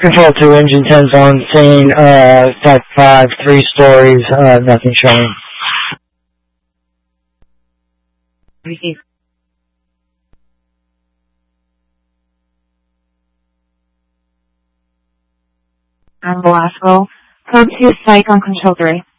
Control 2, engine 10's on scene, Type 5, 3 stories, nothing showing. Receive. Velasco, code 2 psych on Control 3.